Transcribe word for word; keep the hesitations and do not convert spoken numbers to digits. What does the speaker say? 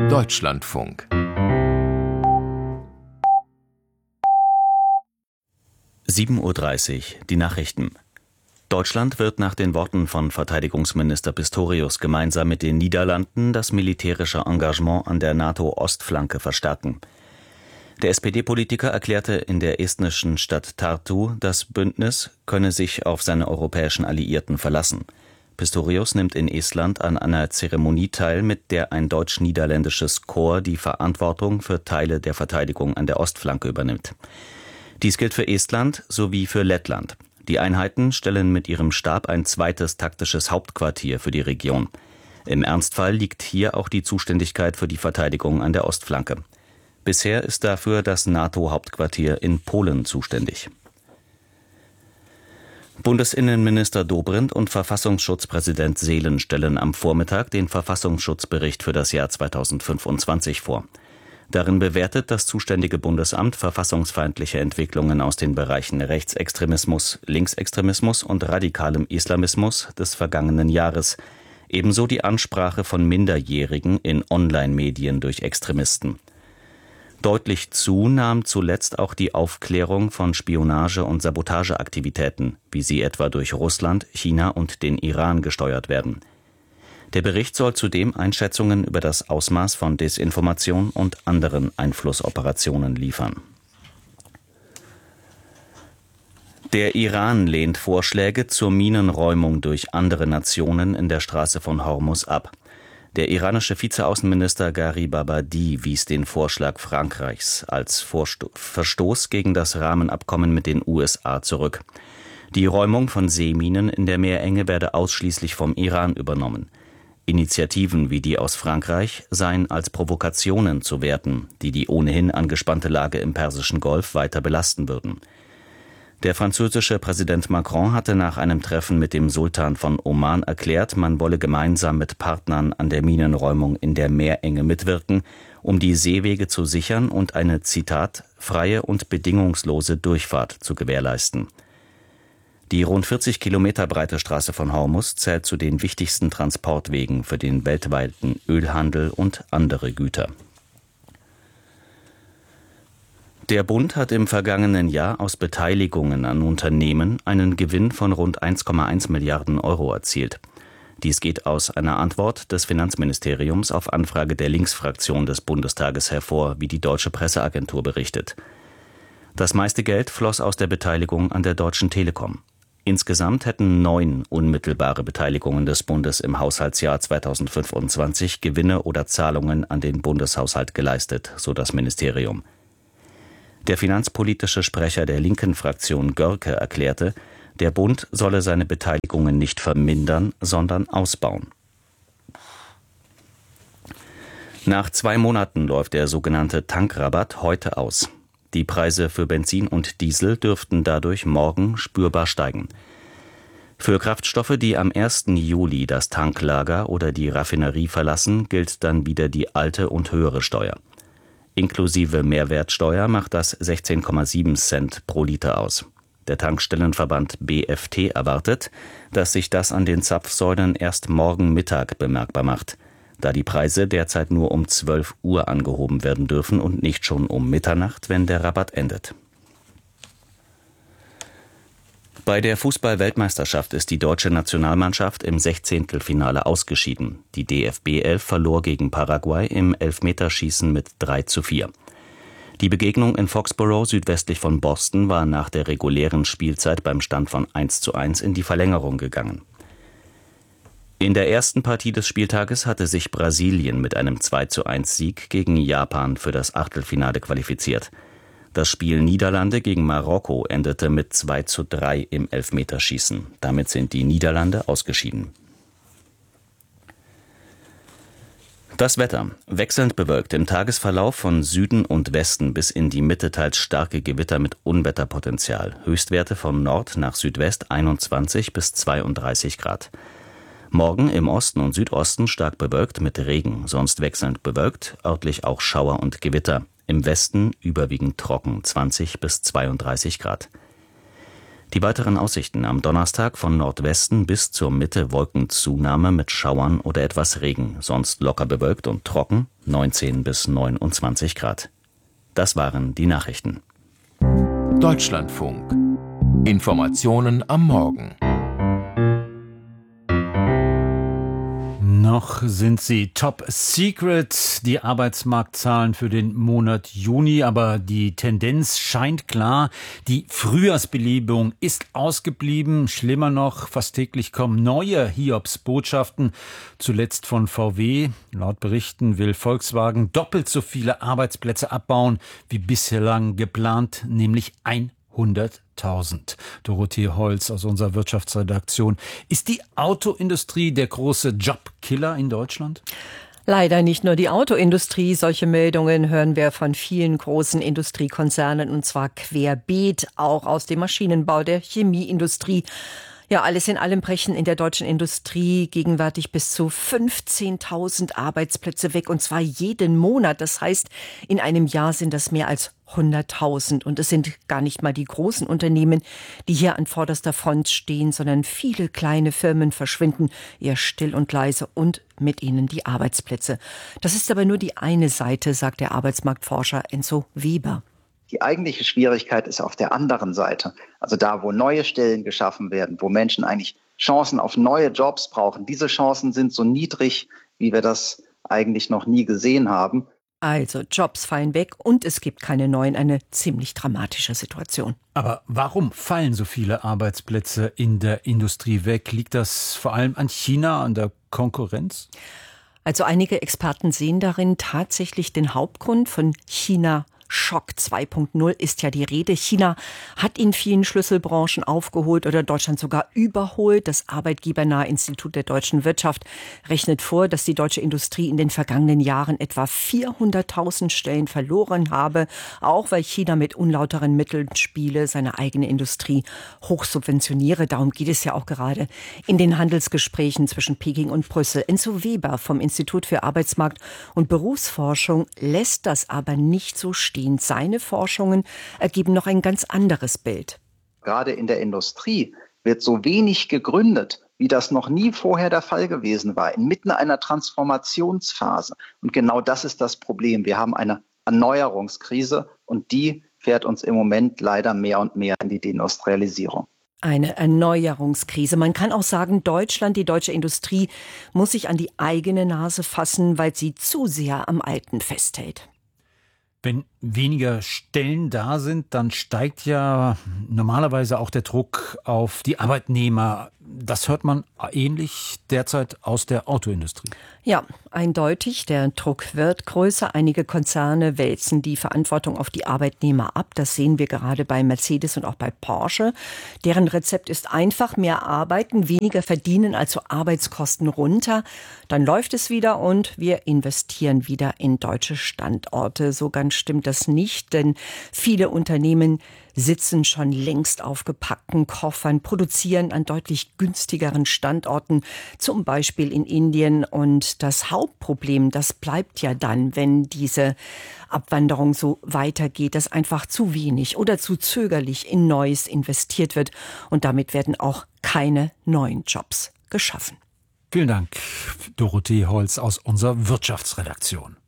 Deutschlandfunk. sieben Uhr dreißig, die Nachrichten. Deutschland wird nach den Worten von Verteidigungsminister Pistorius gemeinsam mit den Niederlanden das militärische Engagement an der NATO-Ostflanke verstärken. Der S P D-Politiker erklärte in der estnischen Stadt Tartu, das Bündnis könne sich auf seine europäischen Alliierten verlassen. Pistorius nimmt in Estland an einer Zeremonie teil, mit der ein deutsch-niederländisches Korps die Verantwortung für Teile der Verteidigung an der Ostflanke übernimmt. Dies gilt für Estland sowie für Lettland. Die Einheiten stellen mit ihrem Stab ein zweites taktisches Hauptquartier für die Region. Im Ernstfall liegt hier auch die Zuständigkeit für die Verteidigung an der Ostflanke. Bisher ist dafür das NATO-Hauptquartier in Polen zuständig. Bundesinnenminister Dobrindt und Verfassungsschutzpräsident Seelen stellen am Vormittag den Verfassungsschutzbericht für das Jahr zweitausendfünfundzwanzig vor. Darin bewertet das zuständige Bundesamt verfassungsfeindliche Entwicklungen aus den Bereichen Rechtsextremismus, Linksextremismus und radikalem Islamismus des vergangenen Jahres, ebenso die Ansprache von Minderjährigen in Online-Medien durch Extremisten. Deutlich zu nahm zuletzt auch die Aufklärung von Spionage- und Sabotageaktivitäten, wie sie etwa durch Russland, China und den Iran gesteuert werden. Der Bericht soll zudem Einschätzungen über das Ausmaß von Desinformation und anderen Einflussoperationen liefern. Der Iran lehnt Vorschläge zur Minenräumung durch andere Nationen in der Straße von Hormuz ab. Der iranische Vizeaußenminister Gharib Abadi wies den Vorschlag Frankreichs als Vorsto- Verstoß gegen das Rahmenabkommen mit den U S A zurück. Die Räumung von Seeminen in der Meerenge werde ausschließlich vom Iran übernommen. Initiativen wie die aus Frankreich seien als Provokationen zu werten, die die ohnehin angespannte Lage im Persischen Golf weiter belasten würden. Der französische Präsident Macron hatte nach einem Treffen mit dem Sultan von Oman erklärt, man wolle gemeinsam mit Partnern an der Minenräumung in der Meerenge mitwirken, um die Seewege zu sichern und eine, Zitat, freie und bedingungslose Durchfahrt zu gewährleisten. Die rund vierzig Kilometer breite Straße von Hormuz zählt zu den wichtigsten Transportwegen für den weltweiten Ölhandel und andere Güter. Der Bund hat im vergangenen Jahr aus Beteiligungen an Unternehmen einen Gewinn von rund eins Komma eins Milliarden Euro erzielt. Dies geht aus einer Antwort des Finanzministeriums auf Anfrage der Linksfraktion des Bundestages hervor, wie die Deutsche Presseagentur berichtet. Das meiste Geld floss aus der Beteiligung an der Deutschen Telekom. Insgesamt hätten neun unmittelbare Beteiligungen des Bundes im Haushaltsjahr zweitausendfünfundzwanzig Gewinne oder Zahlungen an den Bundeshaushalt geleistet, so das Ministerium. Der finanzpolitische Sprecher der linken Fraktion Görke erklärte, der Bund solle seine Beteiligungen nicht vermindern, sondern ausbauen. Nach zwei Monaten läuft der sogenannte Tankrabatt heute aus. Die Preise für Benzin und Diesel dürften dadurch morgen spürbar steigen. Für Kraftstoffe, die am ersten Juli das Tanklager oder die Raffinerie verlassen, gilt dann wieder die alte und höhere Steuer. Inklusive Mehrwertsteuer macht das sechzehn Komma sieben Cent pro Liter aus. Der Tankstellenverband B F T erwartet, dass sich das an den Zapfsäulen erst morgen Mittag bemerkbar macht, da die Preise derzeit nur um zwölf Uhr angehoben werden dürfen und nicht schon um Mitternacht, wenn der Rabatt endet. Bei der Fußball-Weltmeisterschaft ist die deutsche Nationalmannschaft im Sechzehntelfinale ausgeschieden. Die D F B elf verlor gegen Paraguay im Elfmeterschießen mit drei zu vier. Die Begegnung in Foxborough südwestlich von Boston war nach der regulären Spielzeit beim Stand von eins zu eins in die Verlängerung gegangen. In der ersten Partie des Spieltages hatte sich Brasilien mit einem zwei zu eins Sieg gegen Japan für das Achtelfinale qualifiziert. Das Spiel Niederlande gegen Marokko endete mit zwei zu drei im Elfmeterschießen. Damit sind die Niederlande ausgeschieden. Das Wetter. Wechselnd bewölkt, im Tagesverlauf von Süden und Westen bis in die Mitte teils starke Gewitter mit Unwetterpotenzial. Höchstwerte von Nord nach Südwest einundzwanzig bis zweiunddreißig Grad. Morgen im Osten und Südosten stark bewölkt mit Regen, sonst wechselnd bewölkt, örtlich auch Schauer und Gewitter. Im Westen überwiegend trocken, zwanzig bis zweiunddreißig Grad. Die weiteren Aussichten am Donnerstag: von Nordwesten bis zur Mitte Wolkenzunahme mit Schauern oder etwas Regen, sonst locker bewölkt und trocken, neunzehn bis neunundzwanzig Grad. Das waren die Nachrichten. Deutschlandfunk. Informationen am Morgen. Noch sind sie top secret, die Arbeitsmarktzahlen für den Monat Juni, aber die Tendenz scheint klar. Die Frühjahrsbelebung ist ausgeblieben. Schlimmer noch, fast täglich kommen neue Hiobsbotschaften. Zuletzt von V W. Laut Berichten will Volkswagen doppelt so viele Arbeitsplätze abbauen wie bislang geplant, nämlich hunderttausend. Dorothee Holz aus unserer Wirtschaftsredaktion. Ist die Autoindustrie der große Jobkiller in Deutschland? Leider nicht nur die Autoindustrie. Solche Meldungen hören wir von vielen großen Industriekonzernen, und zwar querbeet, auch aus dem Maschinenbau, der Chemieindustrie. Ja, alles in allem brechen in der deutschen Industrie gegenwärtig bis zu fünfzehntausend Arbeitsplätze weg, und zwar jeden Monat. Das heißt, in einem Jahr sind das mehr als hunderttausend. Und es sind gar nicht mal die großen Unternehmen, die hier an vorderster Front stehen, sondern viele kleine Firmen verschwinden eher still und leise, und mit ihnen die Arbeitsplätze. Das ist aber nur die eine Seite, sagt der Arbeitsmarktforscher Enzo Weber. Die eigentliche Schwierigkeit ist auf der anderen Seite. Also da, wo neue Stellen geschaffen werden, wo Menschen eigentlich Chancen auf neue Jobs brauchen. Diese Chancen sind so niedrig, wie wir das eigentlich noch nie gesehen haben. Also Jobs fallen weg und es gibt keine neuen. Eine ziemlich dramatische Situation. Aber warum fallen so viele Arbeitsplätze in der Industrie weg? Liegt das vor allem an China, an der Konkurrenz? Also einige Experten sehen darin tatsächlich den Hauptgrund. Von China Schock zwei Punkt null ist ja die Rede. China hat in vielen Schlüsselbranchen aufgeholt oder Deutschland sogar überholt. Das arbeitgebernahe Institut der deutschen Wirtschaft rechnet vor, dass die deutsche Industrie in den vergangenen Jahren etwa vierhunderttausend Stellen verloren habe, auch weil China mit unlauteren Mitteln spiele, seine eigene Industrie hochsubventioniere. Darum geht es ja auch gerade in den Handelsgesprächen zwischen Peking und Brüssel. Enzo Weber vom Institut für Arbeitsmarkt und Berufsforschung lässt das aber nicht so stehen. Seine Forschungen ergeben noch ein ganz anderes Bild. Gerade in der Industrie wird so wenig gegründet, wie das noch nie vorher der Fall gewesen war, inmitten einer Transformationsphase. Und genau das ist das Problem. Wir haben eine Erneuerungskrise und die fährt uns im Moment leider mehr und mehr in die Deindustrialisierung. Eine Erneuerungskrise. Man kann auch sagen, Deutschland, die deutsche Industrie, muss sich an die eigene Nase fassen, weil sie zu sehr am Alten festhält. Wenn weniger Stellen da sind, dann steigt ja normalerweise auch der Druck auf die Arbeitnehmer. Das hört man ähnlich derzeit aus der Autoindustrie. Ja, eindeutig. Der Druck wird größer. Einige Konzerne wälzen die Verantwortung auf die Arbeitnehmer ab. Das sehen wir gerade bei Mercedes und auch bei Porsche. Deren Rezept ist einfach: mehr arbeiten, weniger verdienen, also Arbeitskosten runter. Dann läuft es wieder und wir investieren wieder in deutsche Standorte. So ganz stimmt das nicht, denn viele Unternehmen sitzen schon längst auf gepackten Koffern, produzieren an deutlich günstigeren Standorten, zum Beispiel in Indien. Und das Hauptproblem, das bleibt ja dann, wenn diese Abwanderung so weitergeht, dass einfach zu wenig oder zu zögerlich in Neues investiert wird. Und damit werden auch keine neuen Jobs geschaffen. Vielen Dank, Dorothee Holz aus unserer Wirtschaftsredaktion.